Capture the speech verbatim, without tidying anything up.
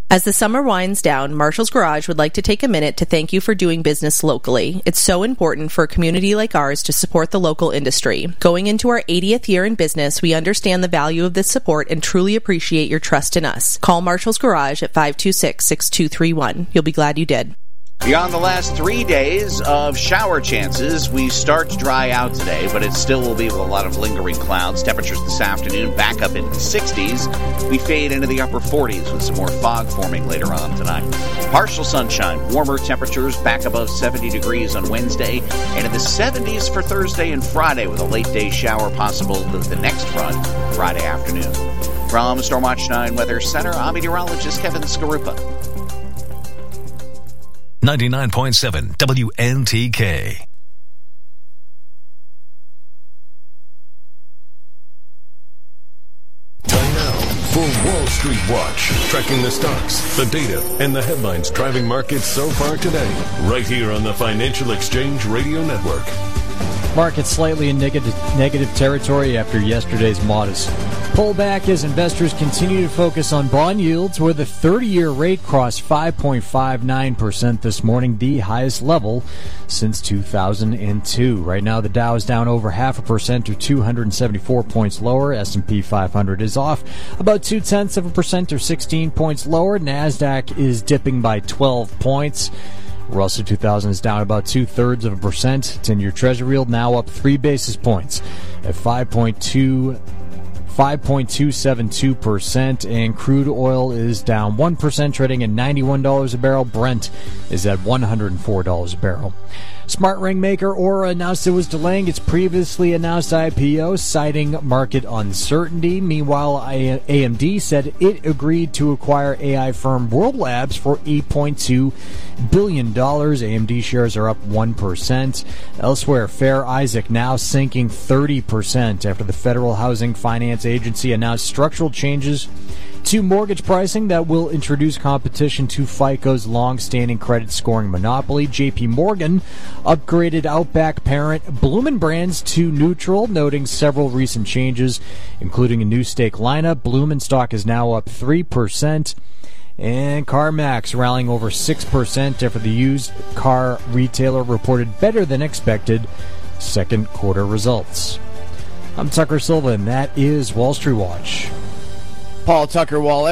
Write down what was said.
As the summer winds down, Marshall's Garage would like to take a minute to thank you for doing business locally. It's so important for a community like ours to support the local industry. Going into our eightieth year in business, we understand the value of this support and truly appreciate your trust in us. Call Marshall's Garage at five two six, six two three one. You'll be glad you did. Beyond the last three days of shower chances, we start to dry out today, but it still will be with a lot of lingering clouds. Temperatures this afternoon back up into the sixties. We fade into the upper forties with some more fog forming later on tonight. Partial sunshine, warmer temperatures back above seventy degrees on Wednesday, and in the seventies for Thursday and Friday with a late day shower possible with the next run Friday afternoon. From Stormwatch nine Weather Center, I'm meteorologist Kevin Skarupa. ninety-nine point seven W N T K. Time now for Wall Street Watch, tracking the stocks, the data, and the headlines driving markets so far today, right here on the Financial Exchange Radio Network. Market slightly in negative, negative territory after yesterday's modest pullback as investors continue to focus on bond yields, where the thirty-year rate crossed five point five nine percent this morning, the highest level since two thousand two. Right now, the Dow is down over half a percent or two hundred seventy-four points lower. S and P five hundred is off about two-tenths of a percent or sixteen points lower. NASDAQ is dipping by twelve points. Russell two thousand is down about two-thirds of a percent. ten-year Treasury yield now up three basis points at five point two seven two percent, and crude oil is down one percent, trading at ninety-one dollars a barrel. Brent is at one hundred four dollars a barrel. Smart ring maker Aura announced it was delaying its previously announced I P O, citing market uncertainty. Meanwhile, A M D said it agreed to acquire A I firm World Labs for eight point two billion dollars. A M D shares are up one percent. Elsewhere, Fair Isaac now sinking thirty percent after the Federal Housing Finance Agency announced structural changes to mortgage pricing that will introduce competition to FICO's long-standing credit scoring monopoly. J P Morgan upgraded Outback parent Bloomin' Brands to neutral, noting several recent changes, including a new steak lineup. Bloomin' stock is now up three percent. And CarMax rallying over six percent after the used car retailer reported better than expected second quarter results. I'm Tucker Silva, and that is Wall Street Watch. Paul Tucker, Wall.